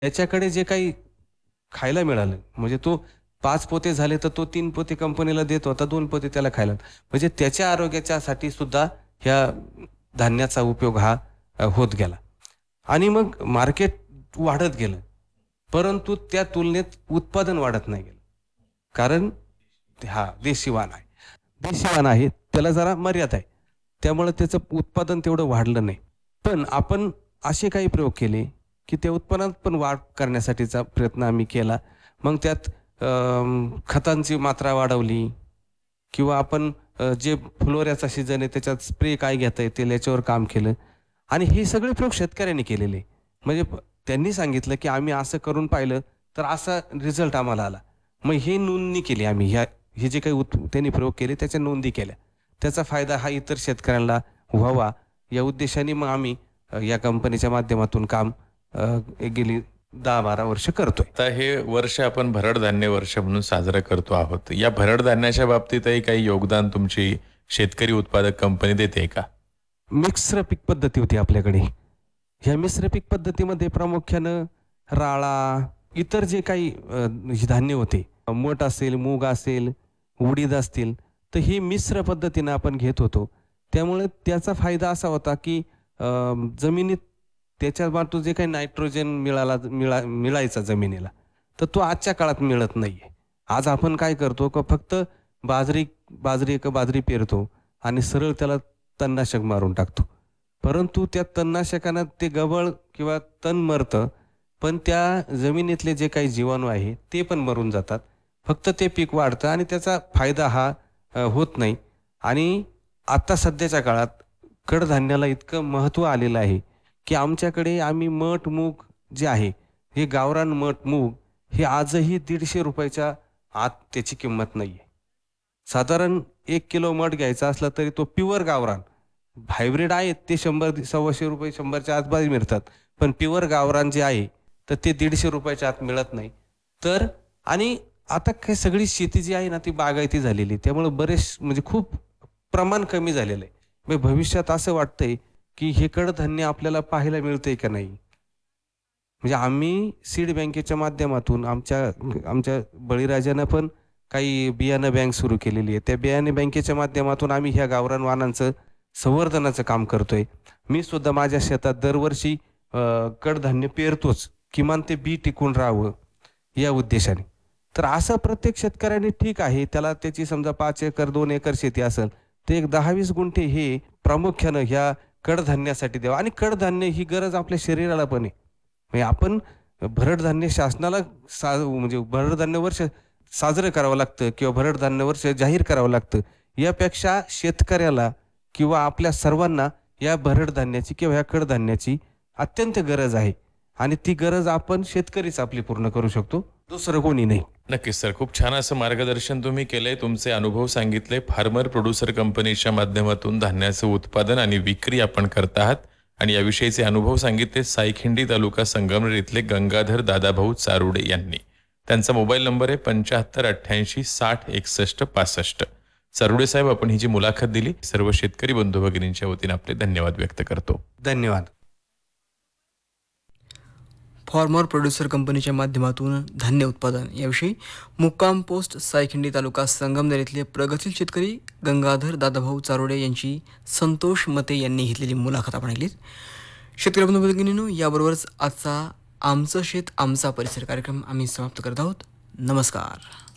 त्याच्याकडे जे काही खायला मिळालं म्हणजे तो 5 पोते झाले तर तो 3 पोते कंपनीला देत होता, 2 पोते त्याला खायला. म्हणजे त्याच्या आरोग्याच्यासाठी सुद्धा ह्या धान्याचा उपयोग हा होत गेला. आणि मग मार्केट वाढत गेलं. परंतु त्या तुलनेत उत्पादन वाढत नाही गेलं. कारण देशी वाण आहे. देशी वाण आहे, त्याला जरा मर्यादा आहे. त्यामुळे त्याचं उत्पादन तेवढं वाढलं नाही. पण आपण असे काही प्रयोग केले, की त्या उत्पन्नात पण वाढ करण्यासाठीचा प्रयत्न आम्ही केला. मग त्यात खतांची मात्रा वाढवली किंवा आपण जे फुलोऱ्याचा सीझन आहे त्याच्यात स्प्रे काय घेता येतील याच्यावर काम केलं. आणि हे सगळे प्रयोग शेतकऱ्यांनी केलेले. म्हणजे त्यांनी सांगितलं, की आम्ही असं करून पाहिलं, तर असा रिझल्ट आम्हाला आला. मग ही नोंदणी केली आम्ही. हे जे काही त्यांनी प्रयोग केले त्याच्या नोंदी केल्या. त्याचा फायदा हा इतर शेतकऱ्यांना व्हावा या उद्देशाने मग आम्ही या कंपनीच्या माध्यमातून काम गेली 10-12 वर्ष करतोय. आता हे वर्ष आपण भरड धान्य वर्ष म्हणून साजरं करतो आहोत. या भरड धान्याच्या बाबतीतही काही योगदान तुमची शेतकरी उत्पादक कंपनी देते का? मिश्र पीक पद्धती होती आपल्याकडे. ह्या मिश्र पीक पद्धतीमध्ये प्रामुख्यानं राळा, इतर जे काही धान्य होते, मठ असेल, मूग असेल, उडीद असतील, तर ही मिश्र पद्धतीनं आपण घेत होतो. त्यामुळे त्याचा फायदा असा होता, की जमिनीत त्याच्या बाजू जे काही नायट्रोजन मिळायचा जमिनीला, तर तो आजच्या काळात मिळत नाहीये. आज आपण काय करतो, का फक्त बाजरी बाजरी पेरतो आणि सरळ त्याला तणनाशक मारून टाकतो. परंतु त्या तणनाशकानं ते गवळ किंवा तण मरतं, पण त्या जमिनीतले जे काही जीवाणू आहे ते पण मरून जातात. फक्त ते पीक वाढतं आणि त्याचा फायदा हा होत नाही. आणि आता सध्याच्या काळात कडधान्याला इतकं महत्त्व आलेलं आहे, की आमच्याकडे आम्ही मठ, मूग जे आहे, हे गावरान मठ, मूग हे आजही ₹150च्या आत त्याची किंमत नाहीये. साधारण 1 किलो मठ घ्यायचा असला तरी तो प्युअर गावरान. हायब्रिड आहेत ते ₹100-125 100च्या आसपास मिळतात. पण प्युअर गावरान जे आहे, तर ते ₹150च्या आत मिळत नाही. तर आणि आता काय सगळी शेती जी आहे ना, ती बागायती झालेली. त्यामुळे बरेच म्हणजे खूप प्रमाण कमी झालेलं आहे. म्हणजे भविष्यात असं वाटतंय, की हे कडधान्य आपल्याला पाहायला मिळतंय का नाही? म्हणजे आम्ही सीड बँकेच्या माध्यमातून आमच्या आमच्या बळीराजानं पण काही बियाणं बँक सुरू केलेली आहे. त्या बियाणे बँकेच्या माध्यमातून आम्ही ह्या गावरान वाणांचं संवर्धनाचं काम करतोय. मी सुद्धा माझ्या शेतात दरवर्षी कडधान्य पेरतोच. किमान ते बी टिकून राहावं या उद्देशाने. तर असं प्रत्येक शेतकऱ्याने ठीक आहे, त्याला त्याची समजा 5 एकर 2 एकर शेती असेल, तर एक 10-20 गुंठे हे प्रामुख्यानं ह्या कडधान्यासाठी द्यावं. आणि कडधान्य ही गरज आपल्या शरीराला पण आहे. म्हणजे आपण भरडधान्य शासनाला म्हणजे भरडधान्य वर्ष साजरं करावं लागतं किंवा भरडधान्य वर्ष जाहीर करावं लागतं. यापेक्षा शेतकऱ्याला किंवा आपल्या सर्वांना या भरडधान्याची किंवा या कडधान्याची अत्यंत गरज आहे. आणि ती गरज आपण शेतकरीच आपली पूर्ण करू शकतो, दुसरं कोणी नाही. नक्कीच सर, खूप छान असं मार्गदर्शन तुम्ही केलंय. तुमचे अनुभव सांगितले. फार्मर प्रोड्युसर कंपनीच्या माध्यमातून धान्याचं उत्पादन आणि विक्री आपण करत आहात आणि याविषयीचे अनुभव सांगितले सायखिंडी तालुका संगमनेर इथले गंगाधर दादाभाऊ चारुडे यांनी. त्यांचा मोबाईल नंबर आहे 7588606165. चारुडे साहेब, आपण ही जी मुलाखत दिली, सर्व शेतकरी बंधू भगिनींच्या वतीने आपले धन्यवाद व्यक्त करतो. धन्यवाद. फार्मर प्रोड्युसर कंपनीच्या माध्यमातून धान्य उत्पादन याविषयी मुक्काम पोस्ट सायखिंडी तालुका संगमनेर इथले प्रगतशील शेतकरी गंगाधर दादाभाऊ चारोडे यांची संतोष मते यांनी घेतलेली मुलाखत आपण ऐकलीत. शेतकरी बंधू भगिनींनो, याबरोबरच आजचा आमचं शेत आमचा परिसर कार्यक्रम आम्ही समाप्त करत आहोत. नमस्कार.